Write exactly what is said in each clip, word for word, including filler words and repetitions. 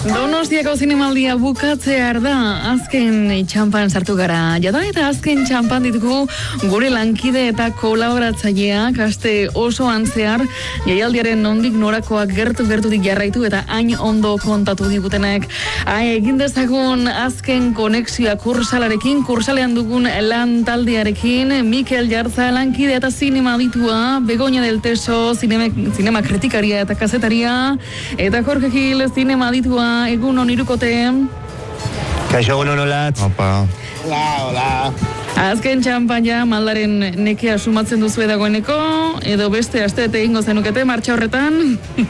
Donostiako zinemaldia bukatzear da, azken txampan sartu gara. Jada eta azken txampan ditugu gure lankide eta kolaboratzaileak aste osoan zehar jaialdiaren nondik norakoak gertu-gertutik jarraitu eta hain ondo kontatu digutenek. Hai, egin dezagun azken konexioa kursalarekin, kursalean dugun lan taldearekin, Mikel Jartza lankide eta zinema ditua, Begoña del Teso, zinema, zinema kritikaria eta kazetaria, eta Jorge Gil, zinema ditua. Egun onirukote. Kaixo, egun onolat. Opa. Hola, hola. Azken txampaina maldaren nekea sumatzen duzu dagoeneko, edo beste asteete egingo zenukete martxa horretan.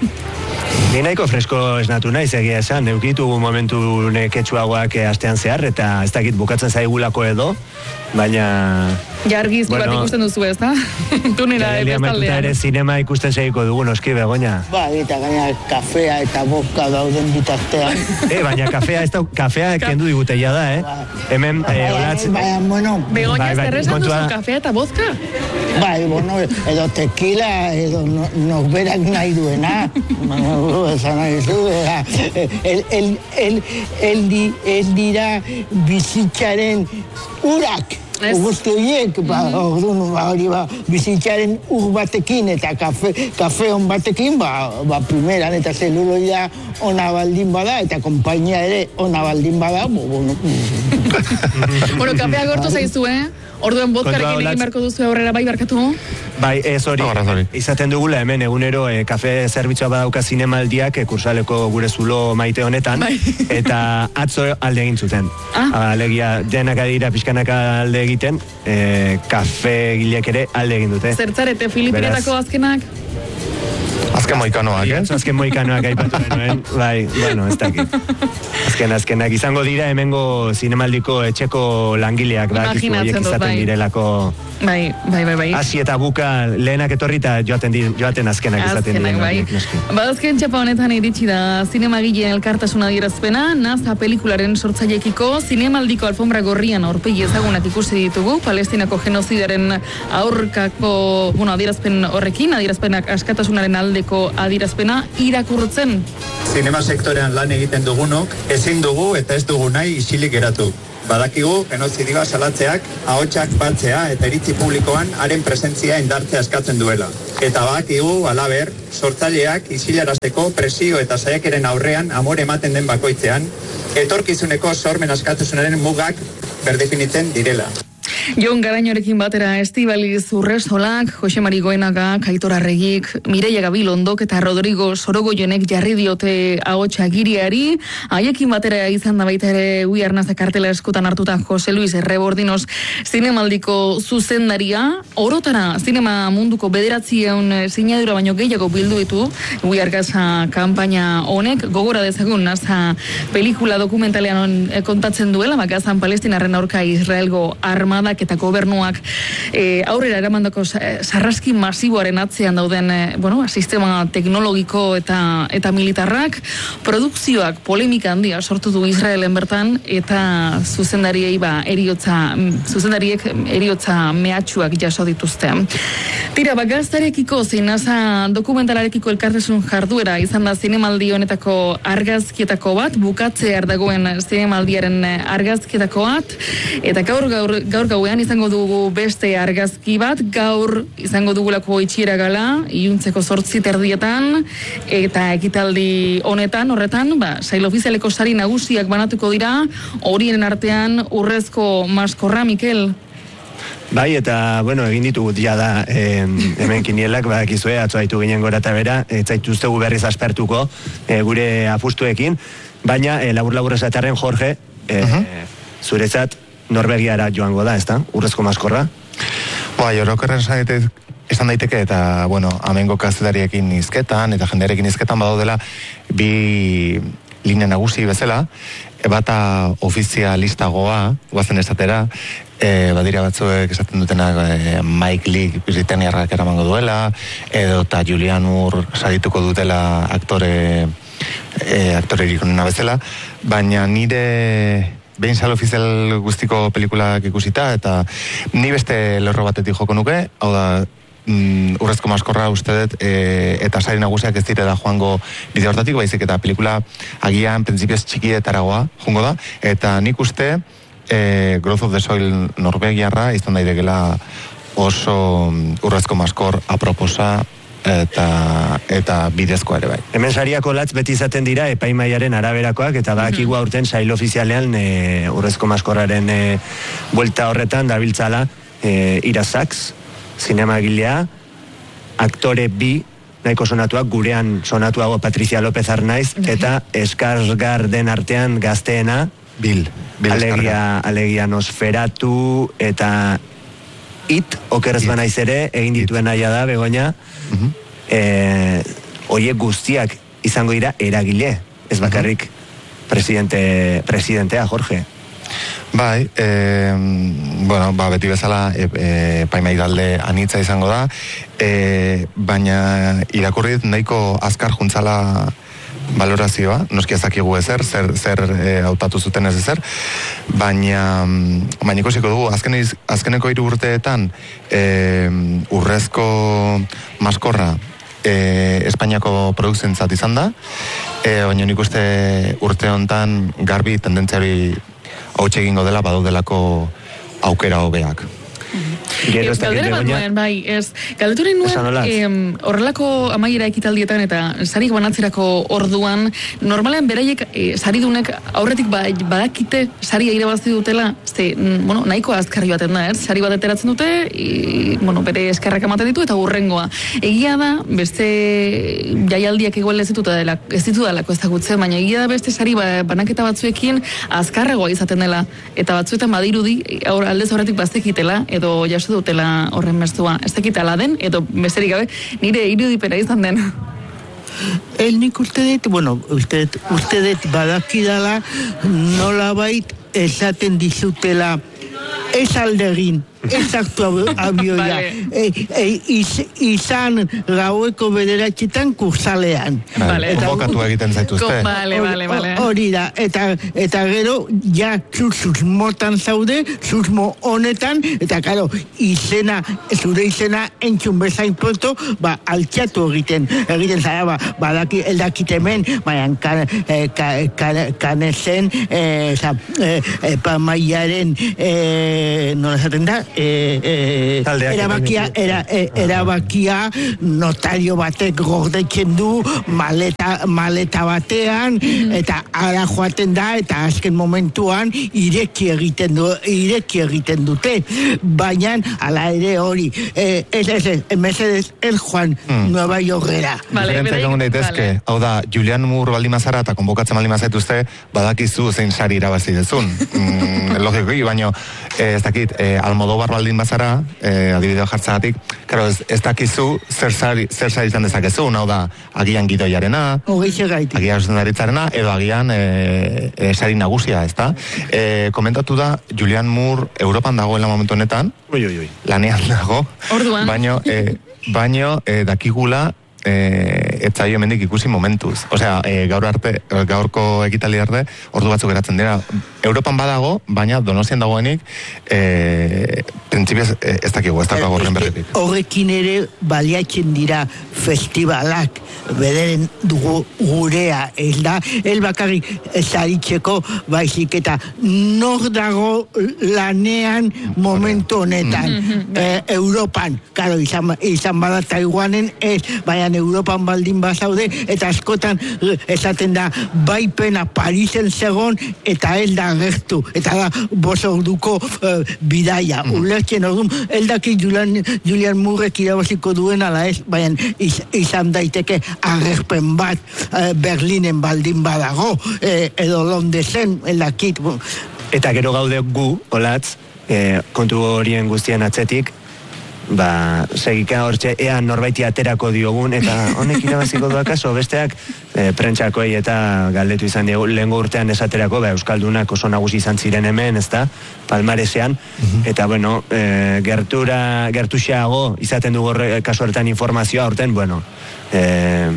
Ni nahiko fresko esnatu naiz egia esan, neukitugu momentu neketsuagoak astean zehar, eta ez dakit bukatzen zaigulako edo, baina... Jargizki bueno, bat ikusten duzu ez, da? Tunera ere bestaldean. Ere zinema ikusten segiko dugu, noski, Begoña. Ba, eta gaina kafea eta boka dauden bitartean. Eh, baina kafea, ez da, kafea kendu digutela da, eh? Ba. Hemen, ba, eh, olatz... Baina, bueno... Begoña, ez derrezan duzu kafea eta vodka? Bai, bueno, edo tequila, edo norberak nahi duena. Esan nahi zu, el, el, el, el, el dira bizitzaren urak. Guzti horiek, ba, orduan, ba, hori, ba, bizitzaren ur batekin eta kafe, kafe on batekin, ba, ba, primeran eta zeluloida ona baldin bada, eta konpainia ere ona baldin bada, bo, bueno. Bueno, kafea gortu zaizu, eh? Orduan vodkarekin egin beharko duzu aurrera bai barkatu? Bai, ez hori, no, izaten dugula hemen egunero e, kafe zerbitzua badauka zinemaldiak e, kursaleko gure zulo maite honetan, bai. Eta atzo alde egin zuten. Ah? Alegia, denak adira pixkanaka alde egiten, e, kafe gilek ere alde egin dute. Zertzarete, Filipinetako azkenak? Azken moikanoak, eh? Azken moikanoak aipatu genuen, bai, bueno, ez dakit. Azken, azkenak izango dira hemengo zinemaldiko etxeko langileak, da, kizu horiek izaten bai. Direlako... Bai, bai, bai, bai. Hasi eta buka lehenak etorri eta joaten, di, joaten azkenak izaten dira. Azkenak, bai. Ba, azken txapa honetan iritsi da zinemagile elkartasuna adierazpena, NASA pelikularen sortzaileekiko, zinemaldiko alfombra gorrian aurpegi ezagunak ikusi ditugu, Palestinako genozidaren aurkako, bueno, adierazpen horrekin, adierazpenak askatasunaren aldeko adierazpena irakurtzen. Zinema sektorean lan egiten dugunok, ezin dugu eta ez dugu nahi isilik geratu. Badakigu, genozidioa salatzeak, ahotsak batzea eta iritzi publikoan haren presentzia indartzea eskatzen duela. Eta badakigu, alaber, sortzaileak isilarazteko presio eta saiakeren aurrean amore ematen den bakoitzean, etorkizuneko sormen askatasunaren mugak berdefinitzen direla. Jon Garañorekin batera Estibaliz Urresolak, Jose Mari Goenaga, Aitor Arregik, Mireia Gabilondok eta Rodrigo Sorogoyenek jarri diote ahotsa giriari. Haiekin batera izan da baita ere Ui Arnaza kartela eskutan hartuta Jose Luis Errebordinos zinemaldiko zuzendaria. Orotara zinema munduko bederatzieun sinadura baino gehiago bildu ditu Ui Argaza kanpaina honek. Gogora dezagun NASA pelikula dokumentalean kontatzen duela, Gazan Palestinarren aurka Israelgo armadak eta gobernuak e, aurrera eramandako sarraski masiboaren atzean dauden e, bueno, sistema teknologiko eta eta militarrak, produkzioak polemika handia sortu du Israelen bertan eta zuzendariei ba eriotza zuzendariek eriotza mehatxuak jaso dituzte. Tira, ba, gaztarekiko zein NASA dokumentalarekiko elkartasun jarduera izan da zinemaldi honetako argazkietako bat, bukatzear dagoen zinemaldiaren argazkietako bat, eta gaur gaur gaur gauean izango dugu beste argazki bat, gaur izango dugulako itxiera gala, iluntzeko zortzi terdietan, eta ekitaldi honetan, horretan, ba, sail ofizialeko sari nagusiak banatuko dira, horien artean urrezko maskorra, Mikel. Bai, eta, bueno, egin ditugu ja da eh, hemen kinielak, badakizue, atzo haitu ginen gora eta bera, ez zaituztegu berriz aspertuko eh, gure apustuekin, baina eh, labur-labur esatearen Jorge, eh, uh-huh. zuretzat, Norvegiara joango da, ez da? Urrezko maskorra? Bai, orokorren esan daiteke, eta, bueno, amengo kazetariekin izketan, eta jendearekin izketan badaudela, bi linea nagusi bezala, bata ofizialistagoa, guazen esatera, e, badira batzuek esaten dutenak e, Mike Leake britaniarrak eramango duela, edo eta Julian Moore sarituko dutela aktore, e, aktorerik onena bezala, baina nire... behin sal ofizial guztiko pelikulak ikusita, eta ni beste lerro batetik joko nuke, hau da, mm, urrezko maskorra uste dut, e, eta sari nagusiak ez dire da joango bide hortatik, baizik eta pelikula agian printzipioz txikietaragoa joango da, eta nik uste e, Growth of the Soil norvegiarra izan daitekela oso urrezko maskor aproposa eta eta bidezkoa ere bai. Hemen sariako latz beti izaten dira epaimaiaren araberakoak, eta badakigu aurten sail ofizialean e, urrezko maskorraren e, buelta horretan dabiltzala e, Ira Sachs, zinemagilea, aktore bi, nahiko sonatuak, gurean sonatuago Patricia López Arnaiz, eta Skarsgarden artean gazteena, Bil, Bil alegia, alegia Nosferatu, eta It, okerrez banaiz ere, egin dituen aia da, Begoña, uh-huh. e, oiek guztiak izango dira eragile, ez bakarrik presidente, presidentea, Jorge. Bai, e, bueno, ba, beti bezala e, e, paimaidalde anitza izango da, e, baina irakurrit nahiko azkar juntzala valorazioa, noski ezakigu ezer, zer, zer e, hautatu zuten ez ezer, baina baina ikusiko dugu, azken, azkeneko hiru urteetan e, urrezko maskorra e, Espainiako produkzientzat izan da, e, baina nik uste urte hontan garbi tendentzia hori hautsi egingo dela, badaudelako aukera hobeak. Gero ez dakit Begoña. Bai, ez. Galdeturen nuen, eh, horrelako amaiera ekitaldietan eta sarik banatzerako orduan, normalean beraiek eh, saridunek aurretik ba, badakite saria irabazi dutela, ze, bueno, nahiko azkarri baten da, ez? Sari bat ateratzen dute, i, bueno, bere eskarrak ematen ditu eta hurrengoa. Egia da, beste jaialdiak igual ez dituta dela, ez ditu dalako ezagutzen, baina egia da beste sari ba, banaketa batzuekin azkarragoa izaten dela, eta batzuetan badirudi, aur, aldez horretik bazekitela, edo jaso dutela horren mestua. Ez dakitala den, edo besterik gabe, nire irudipena izan den. El nik uste dut, bueno, uste dut, uste dut badakidala nolabait esaten dizutela ez aldegin, ez aktu abioia. Vale. e, e, iz, izan gaueko bederatxetan kursalean. Vale. Konbokatu egiten zaituzte. Vale, vale, vale. Hori da, eta, eta gero, ja, zuz motan zaude, zuzmo honetan, eta karo, izena, zure izena entzun bezain pronto, ba, altxatu egiten, egiten zara, ba, badaki, eldakit hemen, baina, kan, eh, ka, ka, kanezen, eh, za, eh, epa maiaren, eh, nola esaten da, eh, eh, erabakia, era, eh, erabakia notario batek gordetzen du, maleta, maleta batean, eta ara joaten da, eta azken momentuan ireki egiten du, ireki egiten dute, baina ala ere hori, eh, ez, ez, ez, mesedez, el Juan, mm. Nueva Yorkera. Vale, diferentzia egon daitezke, vale. Hau da, Julian Moore baldin mazara eta konbokatzen baldin mazaituzte, badakizu zein sari irabazi dezun. Mm, logikoki, baina eh, ez dakit, eh, Almodóvar baldin bazara, eh, adibideo jartzagatik, claro, ez, ez dakizu zer sari, zer sari izan dezakezun, hau da, agian gidoiarena, agian zuzendaritzarena, edo agian e, e, sari nagusia, ez da? E, komentatu da, Julian Moore Europan dagoela momentu honetan, ui, ui, ui. lanean dago, orduan, baino, e, baino e, dakigula eh, etzaio hemendik ikusi momentuz. Osea, e, gaur arte, gaurko ekitaldi arte, ordu batzuk geratzen dira. Europan badago, baina Donostian dagoenik, e, printzipioz e, ez dakigu, ez dakigu horren berritik. Horrekin ere baliatzen dira festivalak, bederen dugu gurea, ez da, el bakarrik zaritzeko, baizik eta nor dago lanean momentu honetan, e, Europan, karo, izan, izan bada Taiwanen, ez, baina Europan baldin bazaude, eta askotan esaten da, baipena Parisen zegon, eta ez da agertu, eta da, bos orduko uh, bidaia, mm. ulertzen orduan, eldaki Julian, Julian Moorek irabaziko duen ala ez, baina iz, izan daiteke agerpen bat uh, Berlinen baldin badago, eh, edo Londresen, eldakit. Eta gero gaude gu, olatz, eh, kontu horien guztien atzetik, ba, segika hortxe, ea norbaiti aterako diogun, eta honek irabaziko du akaso, besteak e, prentxakoei eta galdetu izan diogu, lehengo urtean esaterako, ba, Euskaldunak oso nagusi izan ziren hemen, ezta, Palmaresean, mm-hmm. eta bueno, e, gertura, gertuxeago izaten dugu kasu horretan informazioa, horten, bueno, e,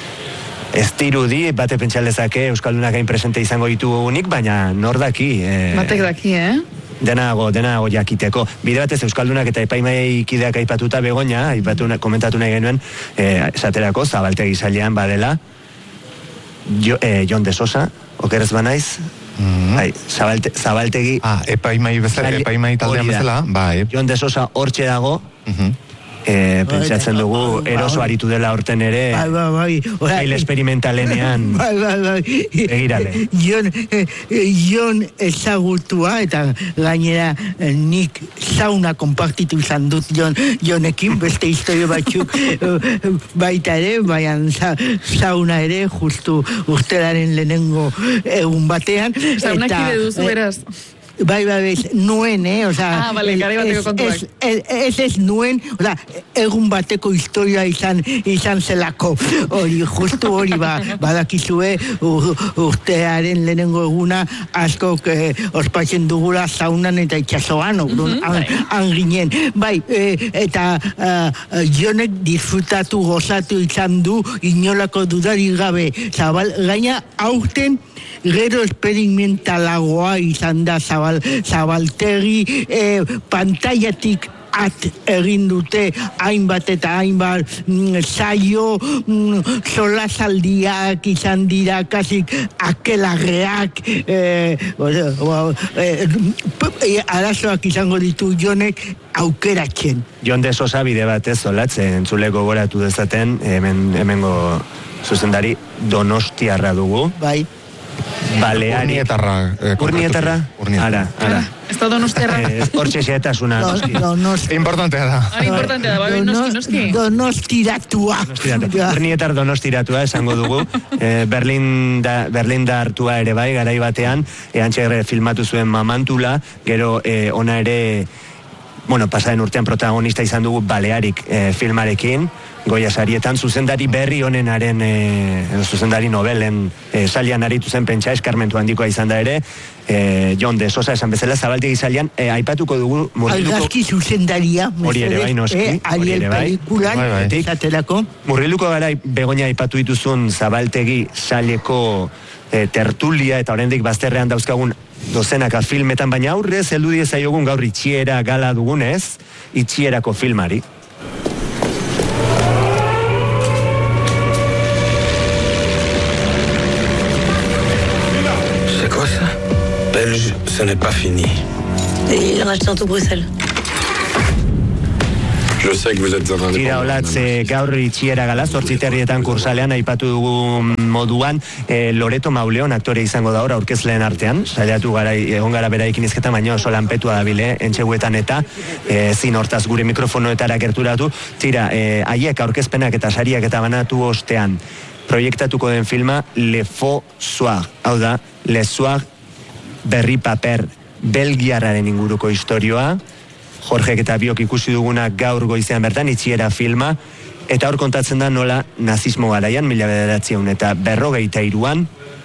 ez dirudi, bate pentsalezake Euskaldunak hain presente izango ditugunik, baina nor daki. E, Batek daki, eh? denago, denago jakiteko. Bide batez Euskaldunak eta epaimaikideak aipatuta Begoña, aipatu, komentatu nahi genuen, eh, esaterako, Zabaltegi sailean badela, jo, eh, Jon de Sosa, okerez banaiz, mm-hmm. Ai, Zabalte, Zabaltegi... Ah, epaimai bezala, epaimai taldean bezala, bai. Jon de Sosa hortxe dago, mm-hmm. E, pentsatzen dugu eroso aritu dela horten ere gail esperimentalenean egirale Jon, Jon ezagutua eta gainera nik sauna konpartitu izan dut Jon, Jonekin beste historio batzuk baita ere, baian sauna ere justu urteraren lehenengo egun batean sauna kide duzu beraz Bai, bai, bai, nuen, eh, oza... Ah, bale, gari bateko kontuak. Ez, ez, ez nuen, oza, egun bateko historia izan, izan zelako. Hori, justu hori, ba, badakizue, urtearen lehenengo eguna, askok eh, ospatzen dugula zaunan eta itxasoan, orduan, mm-hmm, han ginen. Bai, eh, eta uh, Jonek disfrutatu, gozatu izan du, inolako dudarik gabe. Zabal, gaina, aurten, gero experimentalagoa izan da zabal, Zabaltegi eh, pantailatik at egin dute hainbat eta hainbat mm, saio mm, solasaldiak izan dira kasik akelarreak eh, eh, arazoak izango ditu Jonek aukeratzen. Jon de Sosa bide batez zolatzen entzuleko goratu dezaten hemen, hemengo zuzendari Donostiarra dugu. Bai. Baleari. Urnietarra. Eh, Urnietarra? Ara, ara. Ez da Donostiarra. Hortxe xeetasuna. Donosti. Importantea da. Ara, importantea da, bai, noski, noski. Donostiratua. Urnietar donostiratua esango dugu. Eh, Berlin da, Berlin da hartua ere bai, garai batean, eh, antxe filmatu zuen Mamantula, gero eh, ona ere, bueno, pasaren urtean protagonista izan dugu Balearik eh, filmarekin, Goya sarietan, zuzendari berri honenaren, e, zuzendari novelen e, salian aritu zen pentsa eskarmentu handikoa izan da ere, e, Jon de Sosa esan bezala, Zabaltegi salian, e, aipatuko dugu... Algazki zuzendaria, hori ere bai, noski, eh, hori ere bai. Pelikulan, bai, bai. Zaterako. Murriluko gara, Begoña aipatu dituzun Zabaltegi saleko e, tertulia, eta oraindik bazterrean dauzkagun dozenaka filmetan, baina aurrez, heldu diezaiogun gaur itxiera gala dugunez, itxierako filmari. Belge, ce n'est pas fini. Et il en a acheté un tout Bruxelles. Je sais que vous êtes un indépendant. Tira olatze gaur itxiera gala, zortziterrietan kursalean aipatu dugu moduan, e, Loreto Mauleon aktore izango da hor aurkezleen artean, saiatu gara, egon gara beraikin izketan, baina oso lanpetua dabile, entxeguetan eta e, zin hortaz gure mikrofonoetara gerturatu. Tira, e, haiek aurkezpenak eta sariak eta banatu ostean, proiektatuko den filma Le Faux Soir, hau da, Le Soir berri paper belgiarraren inguruko historioa, Jorgek eta biok ikusi duguna gaur goizean bertan, itxiera filma, eta hor kontatzen da nola nazismo garaian, mila bederatziehun eta berrogeita hiruan,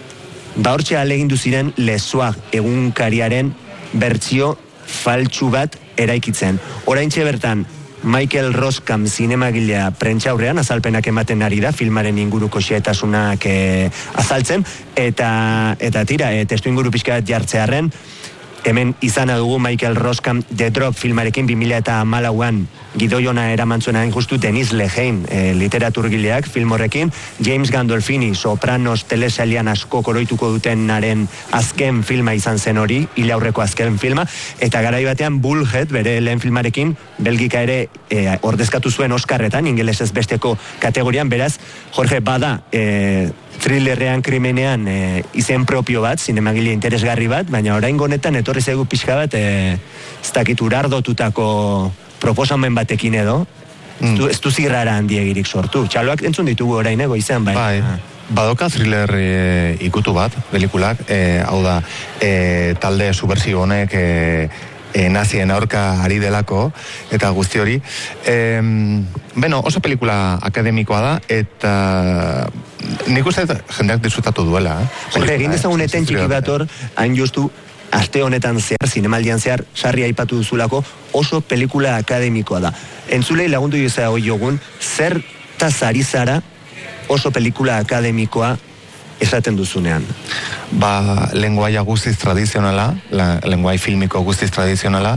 ba hortxe alegindu ziren Le Soir egunkariaren bertsio faltsu bat eraikitzen. Oraintxe bertan, Michael Roskam zinemagilea prentxaurrean azalpenak ematen ari da, filmaren inguruko xehetasunak e, azaltzen, eta, eta tira, e, testu inguru pixka bat jartzearren, hemen izana dugu Michael Roskam The Drop filmarekin bi mila eta hamalauan gidoiona eramantzuen justu Denis Lehane e, literaturgileak film horrekin, James Gandolfini Sopranos telesailean asko koroituko dutenaren azken filma izan zen hori, hil aurreko azken filma, eta garai batean Bullhead bere lehen filmarekin Belgika ere e, ordezkatu zuen Oscarretan, ingelesez besteko kategorian, beraz Jorge bada e, thrillerrean, krimenean e, izen propio bat, zinemagile interesgarri bat, baina oraingo honetan etorri zaigu pixka bat e, ez dakit urardotutako proposamen batekin edo, mm. ez du zirrara handiegirik sortu. Txaloak entzun ditugu orain ego izan, bai. Bai, badoka thriller e, ikutu bat, pelikulak, e, hau da, e, talde subversibo honek e, e, nazien aurka ari delako, eta guzti hori. E, beno, oso pelikula akademikoa da, eta nik uste jendeak disfrutatu duela. Eh? Jorge, egin dezagun eten txiki bat hor, hain justu, aste honetan zehar, zinemaldian zehar, sarri aipatu duzulako, oso pelikula akademikoa da. Entzulei lagundu joza hoi jogun, zer tazari zara oso pelikula akademikoa esaten duzunean? Ba, lenguaia guztiz tradizionala, la, lenguai filmiko guztiz tradizionala,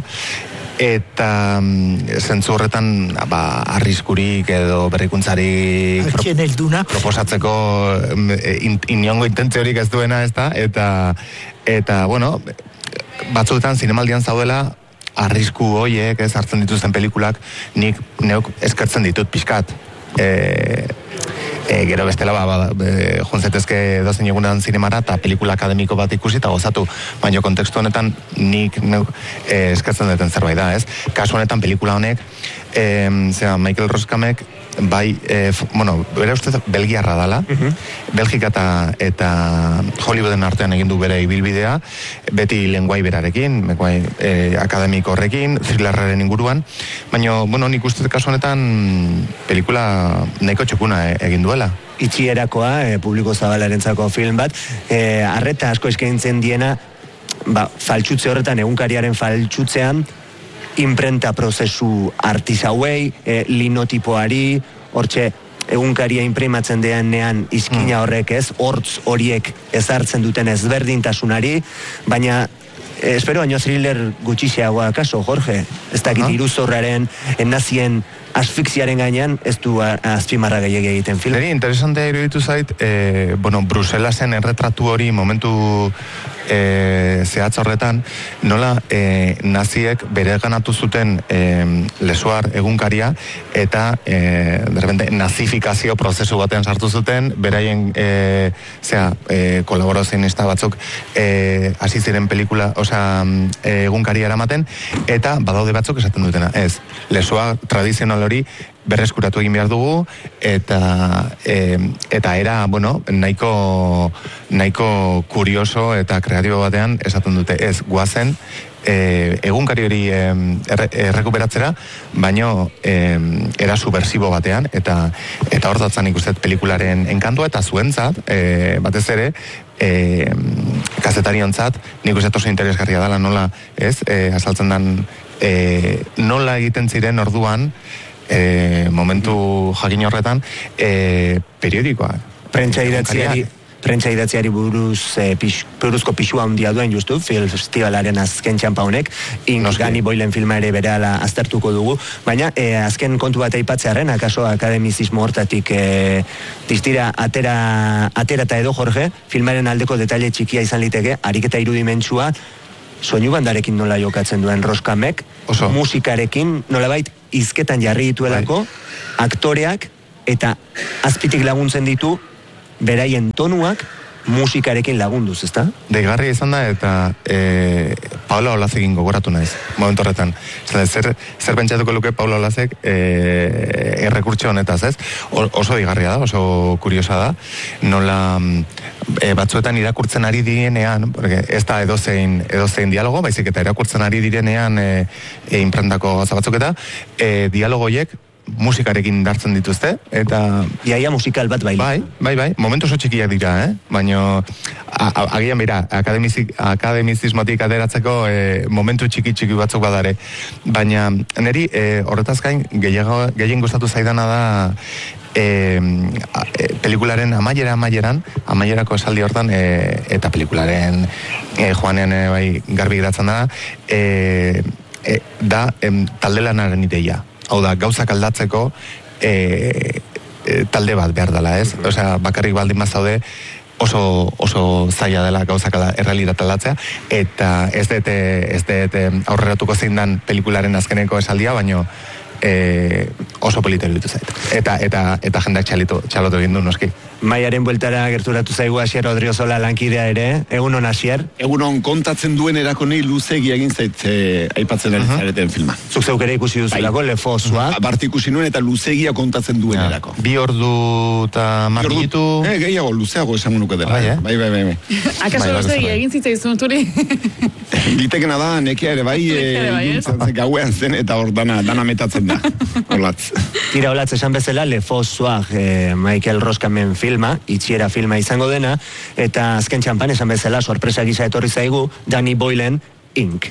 eta mm, zentzu horretan ba, arriskurik edo berrikuntzarik pro, proposatzeko in, inongo intentziorik ez duena, ez da, eta, eta bueno, batzuetan zinemaldian zaudela, arrisku hoiek, ez, hartzen dituzten pelikulak, nik neuk eskertzen ditut pixkat. E, e, gero bestela ba, ba, e, jontzetezke dozen egunean zinemara eta pelikula akademiko bat ikusi eta gozatu, baina kontekstu honetan nik neuk e, eskertzen duten zerbait da, ez? Kasu honetan pelikula honek, e, zera, Michael Roskamek bai, e, f, bueno, bere ustez belgiarra dala, uh-huh. Belgika eta, eta Hollywooden artean egin du bere ibilbidea, beti lenguai berarekin, lenguai e, akademiko horrekin, thrillerraren inguruan, baina, bueno, nik uste kasu honetan pelikula nahiko txukuna e, egin duela. Itxierakoa, e, publiko zabalarentzako film bat, e, arreta asko eskaintzen diena, ba, faltsutze horretan, egunkariaren faltsutzean, imprenta prozesu artisauei, e, linotipoari, hortxe egunkaria imprimatzen deanean izkina horrek ez, hortz horiek ezartzen duten ezberdintasunari, baina e, espero baino thriller gutxiagoa kaso, Jorge, ez dakit iruzorraren, nazien asfixiaren gainean, ez du azpimarra gehiagia egiten film. Neri, interesantea iruditu zait, e, bueno, Bruselasen erretratu hori momentu e, zehatz horretan, nola e, naziek bere ganatu zuten e, lesuar egunkaria, eta e, derbente nazifikazio prozesu batean sartu zuten, beraien e, zera, e, kolaborazionista batzuk e, hasi ziren pelikula, osea, e, egunkaria eramaten, eta badaude batzuk esaten dutena, ez, lesuar tradizional hori berreskuratu egin behar dugu, eta e, eta era, bueno, nahiko nahiko kurioso eta kreatibo batean esaten dute, ez, guazen e, egunkari hori e, erre, errekuperatzera, baino e, era subversibo batean, eta eta hor datzan ikustet pelikularen enkantua, eta zuentzat, e, batez ere, e, kazetariontzat, nik uste oso interesgarria dela, nola, ez, e, azaltzen dan, e, nola egiten ziren orduan, E, momentu jakin horretan e, periodikoa prentsa idatziari prentsa idatziari buruz e, pix, buruzko pixua handia duen justu film festivalaren azken txampa honek Ink Danny Boylen filma ere berehala aztertuko dugu, baina e, azken kontu bat aipatzearren, akaso akademizismo hortatik e, distira atera, atera eta edo Jorge, filmaren aldeko detaile txikia izan liteke, ariketa irudimentsua soinu bandarekin nola jokatzen duen Roskamek, oso. Musikarekin nolabait izketan jarri dituelako, bai. Aktoreak eta azpitik laguntzen ditu beraien tonuak musikarekin lagunduz, ezta? Deigarria izan da, eta e, Paula Olazekin gogoratu naiz, momentu horretan. Zer, zer pentsatuko luke Paula Olazek e, errekurtso honetaz, ez? O, oso deigarria da, oso kuriosa da, nola e, batzuetan irakurtzen ari direnean, porque ez da edozein, edozein dialogo, baizik eta irakurtzen ari direnean e, e, imprentako gauza batzuk eta e, dialogoiek musikarekin dartzen dituzte, eta iaia musikal bat bai. Bai, bai, bai, momentu oso txikiak dira, eh? Baina agian bera, akademizismotik ateratzeko e, momentu txiki txiki batzuk badare. Baina neri e, horretaz gain gehien gustatu zaidana da e, e, pelikularen amaiera amaieran, amaierako esaldi hortan e, eta pelikularen e, joanean e, bai garbi geratzen da e, e, da e, talde lanaren ideia. Hau da, gauzak aldatzeko e, e, talde bat behar dela, ez? Osea, bakarrik baldin bazaude oso, oso zaila dela gauzak errealitate aldatzea, eta ez dute, ez dute aurreratuko zein dan pelikularen azkeneko esaldia, baino e, oso polita iruditu zait. Eta, eta, eta jendak txalitu, txalotu egin du noski. Maiaren bueltara gerturatu zaigu Asier Odriozola lankidea ere, egunon Asier? Egunon kontatzen duen erakonei luzegi egin zait e, aipatzen ari uh-huh. zareten filma. Zuk zeuk ere ikusi duzulako, bai. Lefosua. Uh-huh. Bart ikusi nuen eta luzegia kontatzen duen ja. erako. Bi ordu eta marmitu. Eh, gehiago, luzeago esan nuke dela. Bai, eh? bai, bai, bai, bai. Akaso bai, luzegia egin zitzaizun turi? Litekena da, nekia ere bai, e, gauean zen eta hor dana, dana metatzen da. Olatz. Tira olatz esan bezala, Lefosua, eh, Michael Roskamen filma, itxiera filma izango dena, eta azken txampan esan bezala sorpresa gisa etorri zaigu Danny Boylen, Ink.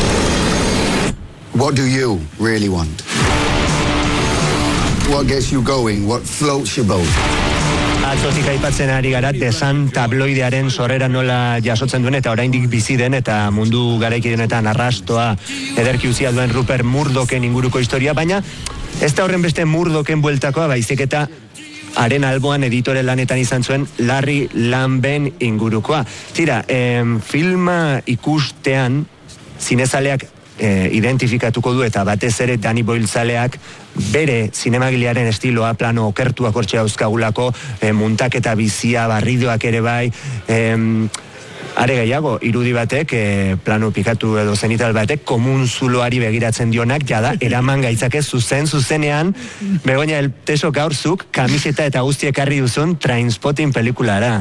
What do you really want? What gets you going? What floats your boat? atzotik aipatzen ari gara, The Sun tabloidearen sorrera nola jasotzen duen, eta oraindik bizi den, eta mundu garaikidenetan arrastoa ederki uzia duen Rupert Murdochen inguruko historia, baina ez da horren beste Murdochen bueltakoa, baizik eta haren alboan editore lanetan izan zuen Larry Lamben ingurukoa. Tira, em, filma ikustean zinezaleak e, identifikatuko du, eta batez ere Danny Boyle zaleak bere zinemagilearen estiloa, plano okertuak hortxe dauzkagulako, e, muntaketa bizia, barridoak ere bai, em, are gehiago, irudi batek, e, plano pikatu edo zenital batek, komun zuloari begiratzen dionak, jada, eraman gaitzake zuzen, zuzenean, Begoña, el teso gaurzuk, kamiseta eta guztiek harri duzun Trainspotting pelikulara.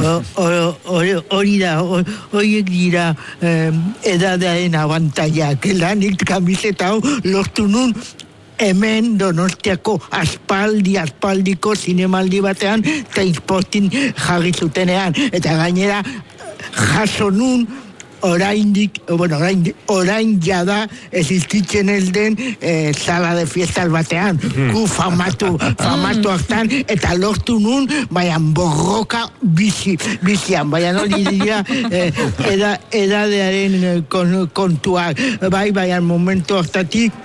Hori da, horiek dira edadaren abantaiak, lanik kamiseta hau lortu nun, hemen Donostiako aspaldi, aspaldiko zinemaldi batean Trainspotting jarri zutenean, eta gainera jaso nun oraindik, bueno, orain, orain jada existitzen ez den eh, sala de fiestas batean, gu famatu, famatu hartan, eta lortu nun, baian borroka bizi, bizian, baian hori dira eh, eda, edadearen kon, kontuak, bai, baian momentu hartatik,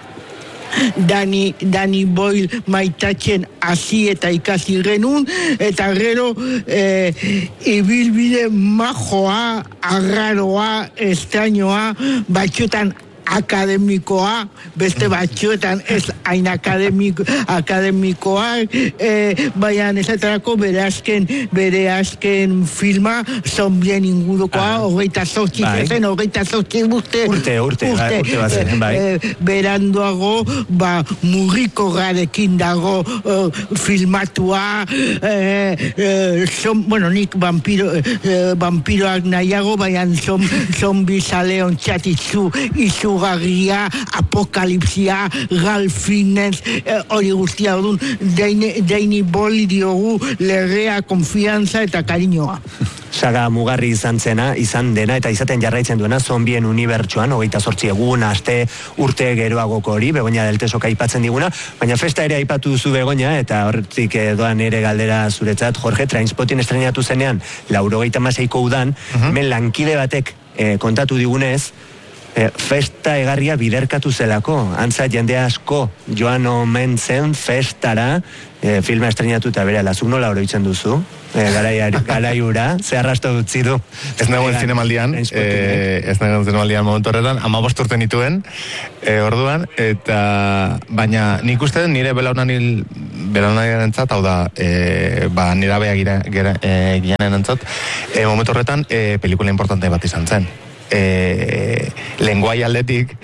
Danny, Danny Boyle maitatzen hasi eta ikasi genuen, eta gero eh, ibilbide majoa, arraroa, estrañoa, batxotan akademikoa, beste batxoetan ez hain akademiko, akademikoa, eh, baian esaterako bere azken, bere azken filma, zombien ingurukoa, hogeita zortzi zen, hogeita zortzi urte, urte, urte, urte, urte bazen, bai. Eh, beranduago, ba, murriko garekin dago eh, filmatua, eh, eh, zom, bueno, nik vampiro, eh, vampiroak nahiago, baian zom, zombi zale ontzat izu, izu garria, apokalipsia, galfinez, hori eh, guztia odun, Danny Boyle diogu legea, konfianza eta kariñoa. Saga mugarri izan zena, izan dena, eta izaten jarraitzen duena zombien unibertsuan, hogeita zortzi egun, aste, urte geroagoko hori, Begoña del Tesok aipatzen diguna, baina festa ere aipatu duzu Begoña, eta hortik doan ere galdera zuretzat, Jorge, Trainspotting estrenatu zenean, laurogeita maseiko udan, uh-huh. hemen lankide batek eh, kontatu digunez, E, festa egarria biderkatu zelako, antza jende asko joan omen zen festara, e, filma estrenatu eta bere lazuk nola oroitzen duzu, e, garaiura, ze arrasto dutzi du. Ez nagoen zinemaldian, e, ez nagoen zinemaldian momentu horretan, amabost urte nituen, e, orduan, eta baina nik uste nire belaunanil belaunanaren entzat, hau da, e, ba, nire abea gianen entzat, e, momentu horretan, e, pelikula importante bat izan zen. E, lenguai aldetik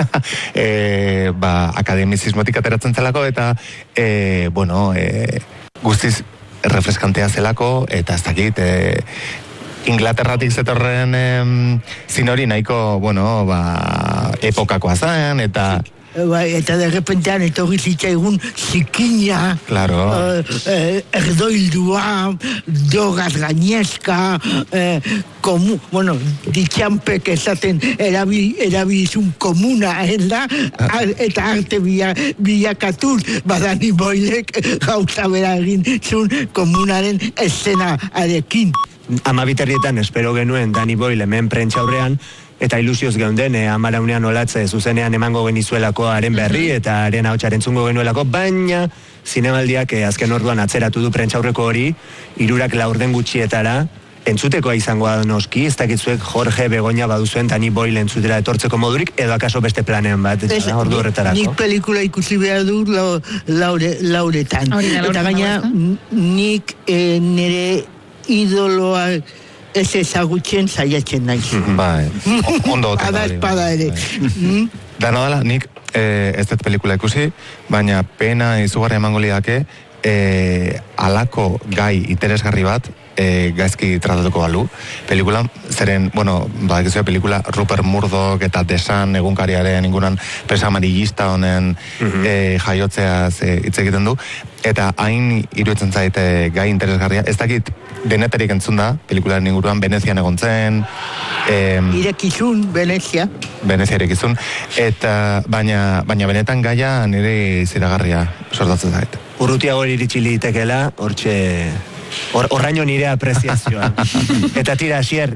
e, ba, akademizismotik ateratzen zelako eta e, bueno, e, guztiz refreskantea zelako eta ez dakit e, Inglaterratik zetorren e, zinori nahiko bueno, ba, epokakoa zen eta Bai, eta de repentean etorri zitzaigun zikina, claro. uh, eh, erdoildua, dogaz gainezka, eh, komu, bueno, ditxanpek esaten erabi, erabizun komuna, da? Ar, eta arte bila, bilakatuz, badani boilek gauza bera egin zun komunaren eszena arekin. Amabiterrietan espero genuen Danny Boyle hemen prentxaurrean, eta ilusioz geunden, eh, amaraunean olatze zuzenean emango genizuelako haren berri, eta haren ahotsaren zungo genuelako, baina zinemaldiak eh, azken orduan atzeratu du prentxaurreko hori, irurak laurden gutxietara, entzutekoa izango da noski, ez dakitzuek Jorge Begoña baduzuen Danny Boyle entzutera etortzeko modurik, edo akaso beste planean bat, ez da, ordu horretarako. Nik pelikula ikusi behar du lau, laure, lauretan. Aurina, eta gaina, nik eh, nire idoloa ez ezagutzen saiatzen naiz. Bai, ondo oten. Ada espada ere. Dana dela, nik eh, ez dut pelikula ikusi, baina pena izugarri emango lidake eh, alako gai interesgarri bat eh, gaizki tratatuko balu. Pelikula, zeren, bueno, badakizue pelikula Rupert Murdoch eta The Sun egunkariaren inguruan presa amarillista honen uh-huh. eh, jaiotzeaz eh, hitz egiten du, eta hain iruditzen zaite gai interesgarria. Ez dakit denetarik entzun da, pelikularen inguruan Venezian egon zen. Eh, irekizun, Venezia. Venezia irekizun. Eta, baina, baina benetan gaia nire ziragarria sortatzen zait. Urrutiago iritsi litekela, hortxe Horraino nire apreziazioa. Eta tira, Asier,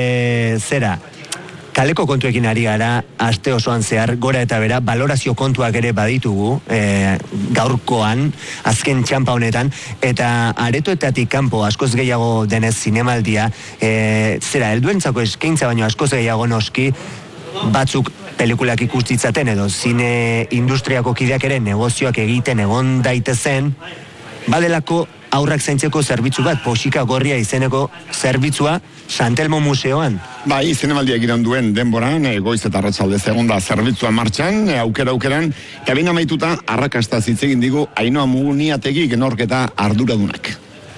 e, zera, kaleko kontuekin ari gara, aste osoan zehar, gora eta bera, balorazio kontuak ere baditugu, e, gaurkoan, azken txampa honetan, eta aretoetatik kanpo askoz gehiago denez zinemaldia, e, zera, helduentzako eskaintza baino askoz gehiago noski, batzuk pelikulak ikustitzaten edo zine industriako kideak ere negozioak egiten egon daitezen, badelako aurrak zaintzeko zerbitzu bat, Poxika Gorria izeneko zerbitzua Santelmo Museoan. Bai, zinemaldiak iraun duen denboran, e, goiz eta arratsalde segunda zerbitzua martxan, e, aukera aukeran, eta baina amaituta arrakasta zitzegin digu Ainhoa Muniategik norketa arduradunak.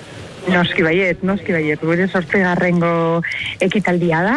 Noski baiet, noski baiet, gure zortzigarrengo ekitaldia da,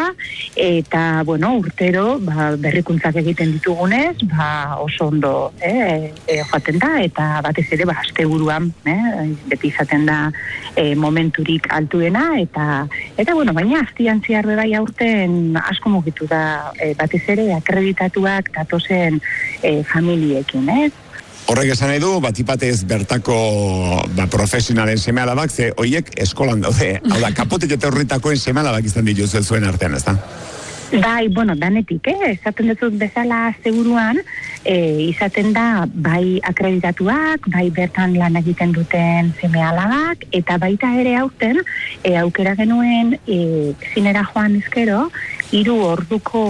eta, bueno, urtero, ba, berrikuntzak egiten ditugunez, ba, oso ondo eh, e, joaten da, eta batez ere, ba, asteburuan, eh, beti izaten da e, momenturik altuena, eta, eta, bueno, baina aztian ziarbe bai aurten asko mugitu da, e, batez ere, akreditatuak datozen e, familiekin, eh? Horrek esan nahi du, batipatez bertako ba, profesionalen seme-alabak, ze hoiek eskolan daude. Hau da, kapotik eta horritakoen seme-alabak izan dituzu zuen artean, ez da? Bai, bueno, danetik, eh? Esaten dut bezala seguruan, eh, izaten da bai akreditatuak, bai bertan lan egiten duten seme-alabak, eta baita ere aurten, eh, aukera genuen eh, zinera joan ezkero, hiru orduko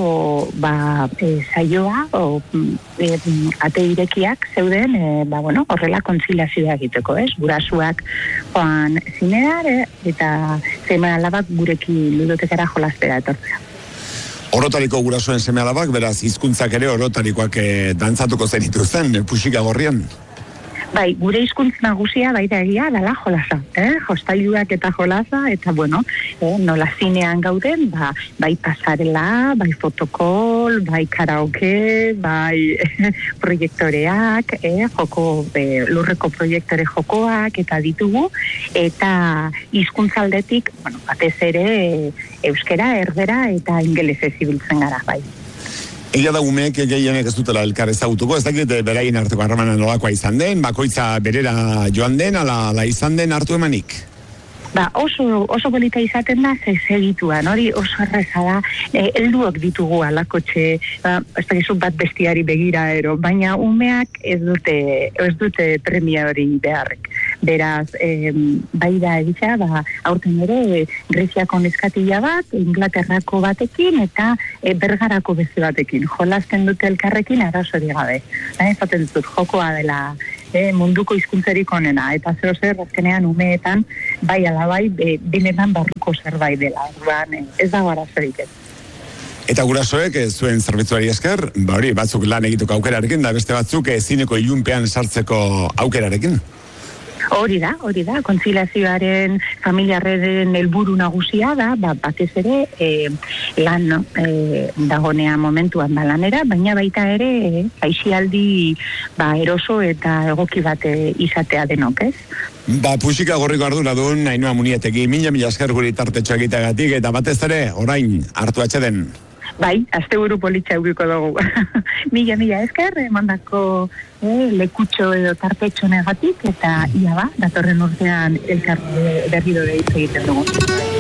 ba, e, saioa o, e, ate irekiak zeuden e, ba, bueno, horrela kontziliazioa egiteko, ez? Gurasuak joan zinera e, eta seme-alabak gurekin ludotekara jolaztera etortzea. Orotariko gurasoen seme-alabak, beraz, hizkuntzak ere orotarikoak e, dantzatuko zenituzten, e, Puxika Gorrian. Bai, gure hizkuntz nagusia baita egia dela jolasa, eh? Jostailuak eta jolasa, eta bueno, eh, nola zinean gauden, ba, bai pasarela, bai fotokol, bai karaoke, bai proiektoreak, eh, joko, eh, lurreko proiektore jokoak, eta ditugu, eta hizkuntzaldetik, bueno, batez ere, euskera, erdera, eta ingelesez ibiltzen gara, bai. Egia da umeek gehienek ez dutela elkar ezagutuko, ez dakit beraien arteko harremana nolakoa izan den, bakoitza berera joan den, ala, ala izan den hartu emanik? Ba, oso, oso polita izaten da, ze segituan, hori oso erreza da, e, helduak ditugu alakotxe, ba, ez dakizu bat bestiari begira ero, baina umeak ez dute, ez dute premia hori beharrek. Beraz, e, bai da egitea, ba, aurten ere, Greziako neskatila bat, Inglaterrako batekin, eta e, Bergarako beste batekin. Jolasten dute elkarrekin, arazorik gabe. Da, ezaten dut, jokoa dela, E, munduko hizkuntzarik onena, eta zer zer azkenean umeetan bai ala bai e, benetan barruko zerbait dela, orduan e, ez dago arazorik ez. Eta gurasoek e, zuen zerbitzuari esker, ba hori, batzuk lan egituko aukerarekin, da beste batzuk e, zineko ilunpean sartzeko aukerarekin. Hori da, hori da, kontziliazioaren familiarren helburu nagusia da, ba, batez ere e, lan no? e, dagonea momentuan da lanera, baina baita ere e, aixialdi ba, eroso eta egoki bate izatea denok, ez? Ba, Puxika Gorriko arduradun, Ainhoa Muniategik, mila mila esker guri tartetxo egiteagatik, eta batez ere, orain, hartu atxeden. Bai, asteburu politxa eukiko dugu. Mila, mila esker, emandako eh, lekutxo edo tartetxo negatik, eta ia ba, datorren urtean elkar berriro de hitz egiten dugu.